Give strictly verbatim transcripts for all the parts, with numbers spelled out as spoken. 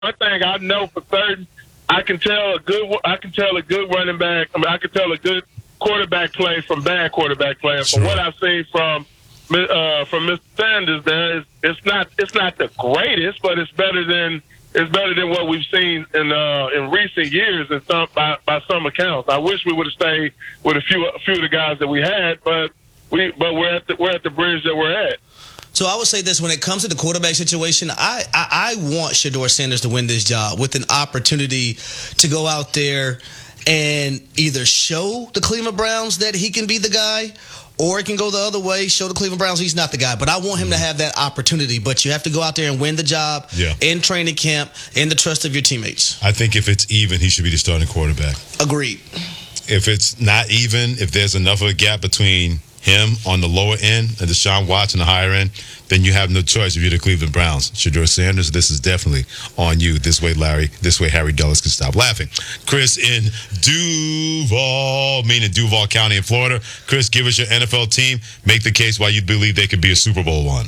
one thing I know for certain, I can tell a good I can tell a good running back. I mean, I can tell a good quarterback play from bad quarterback play. And from what I've seen from uh, from Mister Sanders, there is it's not it's not the greatest, but it's better than it's better than what we've seen in uh, in recent years. In some by, by some accounts, I wish we would have stayed with a few a few of the guys that we had, but we but we're at the, we're at the bridge that we're at. So I would say this, when it comes to the quarterback situation, I, I, I want Shedeur Sanders to win this job with an opportunity to go out there and either show the Cleveland Browns that he can be the guy, or it can go the other way, show the Cleveland Browns he's not the guy. But I want him to have that opportunity. But you have to go out there and win the job yeah. in training camp, in the trust of your teammates. I think if it's even, he should be the starting quarterback. Agreed. If it's not even, if there's enough of a gap between him on the lower end and Deshaun Watson on the higher end, then you have no choice if you're the Cleveland Browns. Shedeur Sanders, this is definitely on you. This way, Larry. This way, Harry Dulles can stop laughing. Chris in Duval, meaning Duval County in Florida. Chris, give us your N F L team. Make the case why you believe they could be a Super Bowl one.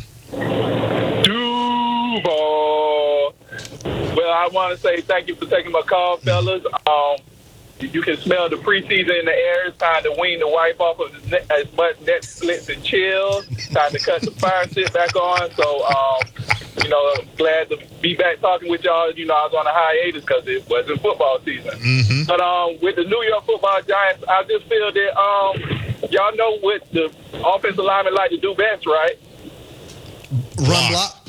Duval. Well, I want to say thank you for taking my call, fellas. Um, You can smell the preseason in the air. It's time to wean the wife off of as much Netflix and chill. Time to cut the fire shit back on. So, um, you know, glad to be back talking with y'all. You know, I was on a hiatus because it wasn't football season. Mm-hmm. But um, with the New York Football Giants, I just feel that um, y'all know what the offensive linemen like to do best, right? Run block.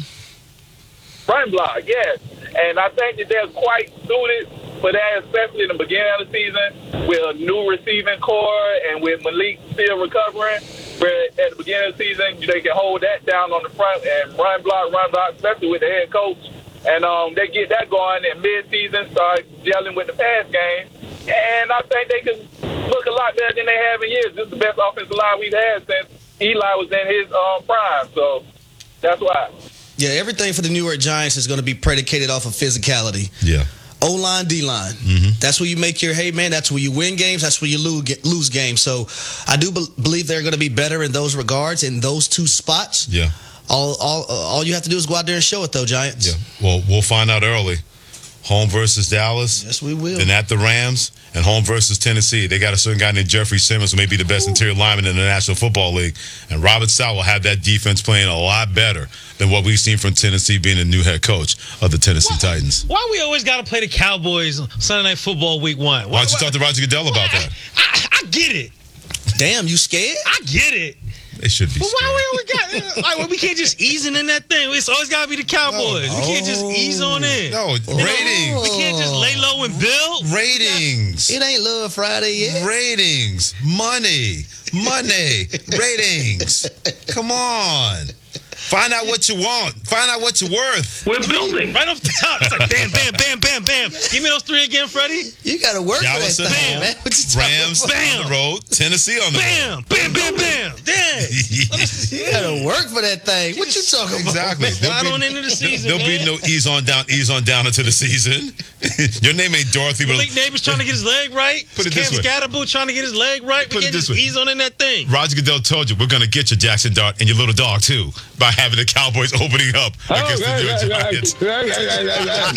Run block, yes. And I think that they're quite suited for that, especially in the beginning of the season with a new receiving core and with Malik still recovering. Where at the beginning of the season, they can hold that down on the front and run block, run block, especially with the head coach. And um, they get that going in mid-season, start gelling with the pass game. And I think they can look a lot better than they have in years. This is the best offensive line we've had since Eli was in his um, prime. So that's why. Yeah, everything for the New York Giants is going to be predicated off of physicality. Yeah. O-line, D-line. Mm-hmm. That's where you make your, hey, man, that's where you win games. That's where you lose, lose games. So I do be- believe they're going to be better in those regards, in those two spots. Yeah. All all, uh, all you have to do is go out there and show it, though, Giants. Yeah. Well, we'll find out early. Home versus Dallas. Yes, we will. Then at the Rams. And home versus Tennessee. They got a certain guy named Jeffrey Simmons who may be the best Ooh. interior lineman in the National Football League. And Robert Saleh will have that defense playing a lot better than what we've seen from Tennessee being the new head coach of the Tennessee why, Titans. Why we always got to play the Cowboys Sunday Night Football week one? Why, why don't you why, talk to Roger Goodell about why, that? I, I, I get it. Damn, you scared? I get it. They should be But scared. why we always got like well, we can't just ease in, in that thing. It's always got to be the Cowboys. No. We can't just ease on in. No, you ratings. Know, we can't just lay low and build. Ratings. It ain't Love Friday yet. Ratings. Money. Money. Ratings. Come on. Find out what you want. Find out what you're worth. We're building. Right off the top. It's like bam, bam, bam, bam, bam. Give me those three again, Freddie. You got to work Dallas for that thing, man. What you Rams bam. on the road. Tennessee on the bam. road. Bam, bam, bam, bam. Damn. You got to work for that thing. What you talking exactly. about? Right on into the season, There'll man. be no ease on down, ease on down into the season. Your name ain't Dorothy. But Malik Neighbors trying to get his leg right. Put it Cam this way. Scatterboot trying to get his leg right. We Put it can't this just way. ease on in that thing. Roger Goodell told you we're going to get you, Jackson Dart, and your little dog, too, by having the Cowboys opening up against the New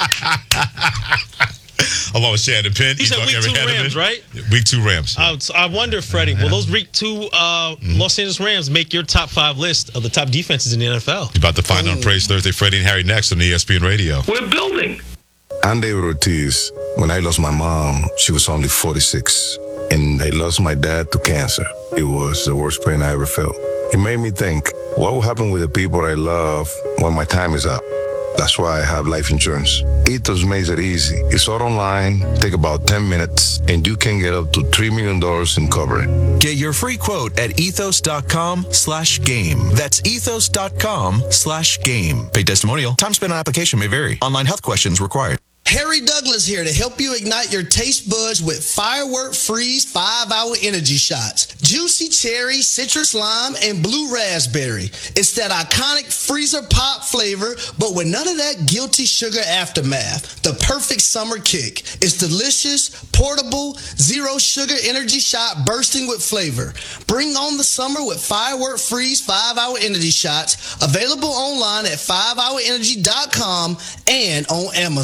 Giants. Along with Shannon Penn. He said week two Rams, right? Week two Rams. Uh, so I wonder, Freddie, will those week two uh, mm-hmm. Los Angeles Rams make your top five list of the top defenses in the N F L? You're about to find out on Praise Thursday. Freddie and Harry next on E S P N Radio. We're building. I'm David Ortiz. When I lost my mom, she was only forty-six. And I lost my dad to cancer. It was the worst pain I ever felt. It made me think, what will happen with the people I love when my time is up? That's why I have life insurance. Ethos makes it easy. It's all online, take about ten minutes, and you can get up to three million dollars in coverage. Get your free quote at ethos.com slash game. That's ethos.com slash game. Paid testimonial. Time spent on application may vary. Online health questions required. Harry Douglas here to help you ignite your taste buds with Firework Freeze five hour Energy Shots. Juicy cherry, citrus lime, and blue raspberry. It's that iconic freezer pop flavor, but with none of that guilty sugar aftermath. The perfect summer kick. It's delicious, portable, zero sugar energy shot bursting with flavor. Bring on the summer with Firework Freeze five hour Energy Shots. Available online at five hour energy dot com and on Amazon.